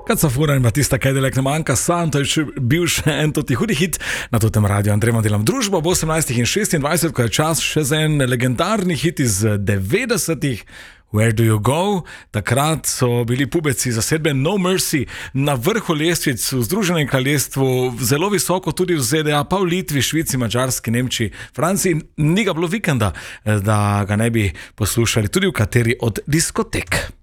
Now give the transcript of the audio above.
Kad so fura in pa tista Cadillac ne manjka sam, to je bil še en toti hudi hit na totem radiju. Andrejmo delam družbo ob 18 in 26, ko je čas še za en legendarni hit iz 90-ih. Where do you go? Takrat so bili pubeci zasedbe No Mercy na vrhu lestvic v Združenem kraljestvu, zelo visoko tudi v ZDA, pa v Litvi, Švici, Madžarski, Nemčiji, Franciji. Ni ga bilo vikenda, da ga ne bi poslušali tudi v kateri od diskotek.